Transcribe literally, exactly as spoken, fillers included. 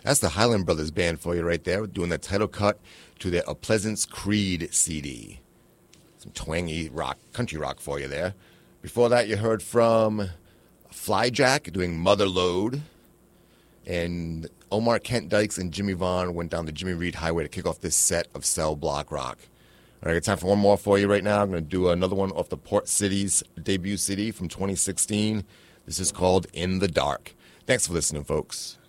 That's the Highland Brothers Band for you right there, doing the title cut to their A Pleasance Creed C D. Some twangy rock, country rock for you there. Before that, you heard from Flyjack doing Mother Lode. And Omar Kent Dykes and Jimmy Vaughn went down the Jimmy Reed Highway to kick off this set of Cell Block Rock. All right, I got time for one more for you right now. I'm going to do another one off the Port City's debut C D from twenty sixteen. This is called In the Dark. Thanks for listening, folks.